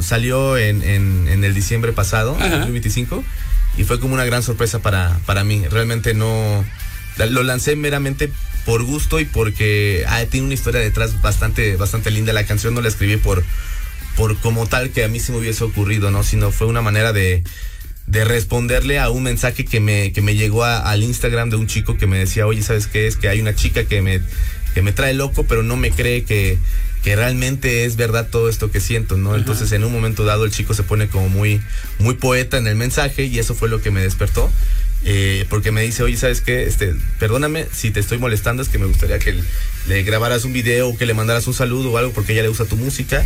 salió en el diciembre pasado, 2025, y fue como una gran sorpresa para mí. Realmente no... Lo lancé meramente por gusto y porque tiene una historia detrás bastante linda. La canción no la escribí por como tal que a mí se me hubiese ocurrido, ¿no? Sino fue una manera de responderle a un mensaje que me llegó al Instagram de un chico que me decía, oye, ¿sabes qué? Es que hay una chica que me trae loco, pero no me cree que realmente es verdad todo esto que siento, ¿no? Entonces, en un momento dado, el chico se pone como muy poeta en el mensaje, y eso fue lo que me despertó. Porque me dice, oye, ¿sabes qué? Perdóname si te estoy molestando, es que me gustaría que le grabaras un video o que le mandaras un saludo o algo, porque ella le gusta tu música,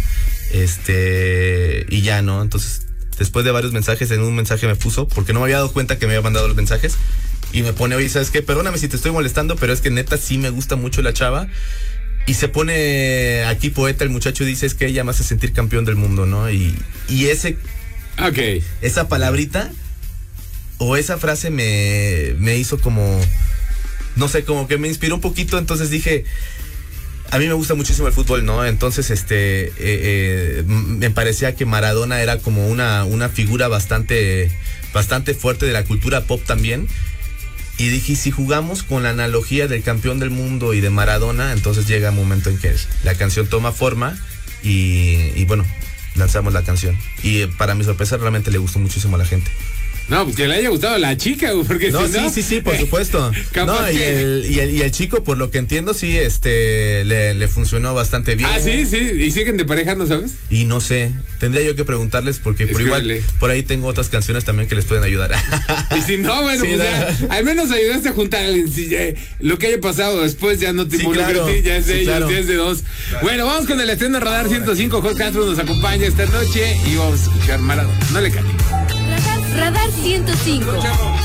y ya, ¿no? Entonces, después de varios mensajes, en un mensaje me puso, porque no me había dado cuenta que me había mandado los mensajes, y me pone, oye, ¿sabes qué? Perdóname si te estoy molestando, pero es que neta sí me gusta mucho la chava. Y se pone aquí poeta el muchacho, dice, es que ella me hace sentir campeón del mundo, ¿no? Y esa palabrita o esa frase me hizo como, no sé, como que me inspiró un poquito. Entonces dije, a mí me gusta muchísimo el fútbol, ¿no? Entonces me parecía que Maradona era como una figura bastante fuerte de la cultura pop también. Y dije, si jugamos con la analogía del campeón del mundo y de Maradona, entonces llega un momento en que la canción toma forma y bueno, lanzamos la canción. Y para mi sorpresa realmente le gustó muchísimo a la gente. No, pues que le haya gustado a la chica, porque no, sí, por supuesto. No, y el chico, por lo que entiendo, sí, le funcionó bastante bien. Sí, y siguen de pareja, ¿no sabes? Y no sé, tendría yo que preguntarles, porque por ahí tengo otras canciones también que les pueden ayudar. Y si no, bueno, sí, pues al menos ayudaste a juntar lo que haya pasado después, ya no te involucras, ya es de ellos, ya es de dos. Claro. Bueno, vamos con el estreno Radar 105, Jorge Castro nos acompaña esta noche y vamos a escuchar Maradona. No le cambien. Radar 105.